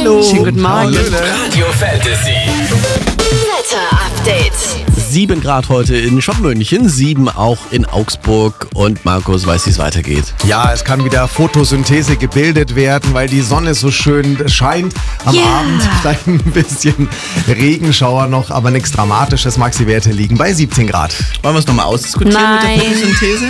Hallo. Schönen guten Morgen. Radio Fantasy. Wetter-Update. 7 Grad heute in Schopmünchen, 7 auch in Augsburg und Markus weiß, wie es weitergeht. Ja, es kann wieder Photosynthese gebildet werden, weil die Sonne so schön scheint. Am Abend vielleicht ein bisschen Regenschauer noch, aber nichts Dramatisches. Maxi-Werte liegen bei 17 Grad. Wollen wir es nochmal ausdiskutieren Nein. mit der Photosynthese?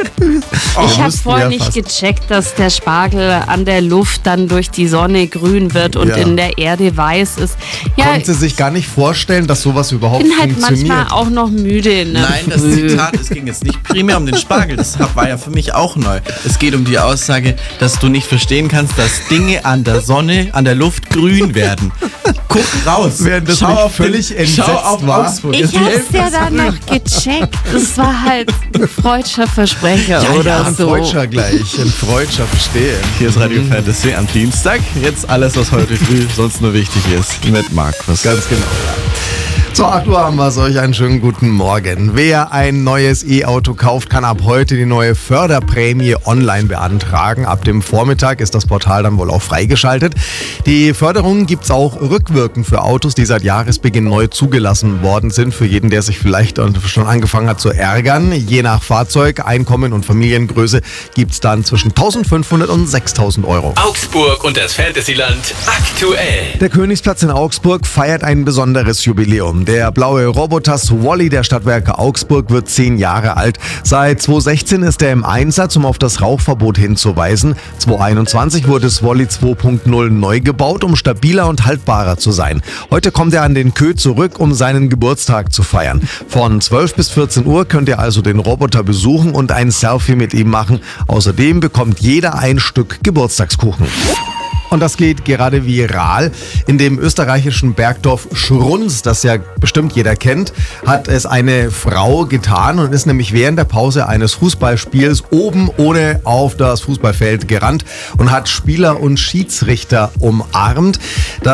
Ich habe müssten vorher wir nicht fast. gecheckt, dass der Spargel an der Luft dann durch die Sonne grün wird und Ja. in der Erde weiß ist. Ja, Konnte sich gar nicht vorstellen, dass sowas überhaupt ich bin halt funktioniert. manchmal auch noch müde in der Nein, das Früh. Zitat, es ging jetzt nicht primär um den Spargel, das war ja für mich auch neu. Es geht um die Aussage, dass du nicht verstehen kannst, dass Dinge an der Sonne, an der Luft grün werden. Guck raus. Während das schau mich auf völlig schau entsetzt auf war. Augsburg. Ich Jetzt hab's helft ja es. dann noch gecheckt. Das war halt ein freudscher Versprecher oder Ein so. Freudscher gleich, ein Freudscher, verstehe. Hier ist Radio Fantasy am Dienstag. Jetzt alles, was heute früh sonst nur wichtig ist. Mit Markus. Ganz genau. Zur 8 Uhr haben wir es euch einen schönen guten Morgen. Wer ein neues E-Auto kauft, kann ab heute die neue Förderprämie online beantragen. Ab dem Vormittag ist das Portal dann wohl auch freigeschaltet. Die Förderung gibt es auch rückwirkend für Autos, die seit Jahresbeginn neu zugelassen worden sind. Für jeden, der sich vielleicht schon angefangen hat zu ärgern. Je nach Fahrzeug, Einkommen und Familiengröße gibt es dann zwischen 1.500 und 6.000 Euro. Augsburg und das Fantasyland aktuell. Der Königsplatz in Augsburg feiert ein besonderes Jubiläum. Der blaue Roboter Swally der Stadtwerke Augsburg wird 10 Jahre alt. Seit 2016 ist er im Einsatz, um auf das Rauchverbot hinzuweisen. 2021 wurde Swally 2.0 neu gebaut, um stabiler und haltbarer zu sein. Heute kommt er an den Kö zurück, um seinen Geburtstag zu feiern. Von 12 bis 14 Uhr könnt ihr also den Roboter besuchen und ein Selfie mit ihm machen. Außerdem bekommt jeder ein Stück Geburtstagskuchen. Und das geht gerade viral. In dem österreichischen Bergdorf Schrunz, das ja bestimmt jeder kennt, hat es eine Frau getan und ist nämlich während der Pause eines Fußballspiels oben ohne auf das Fußballfeld gerannt und hat Spieler und Schiedsrichter umarmt.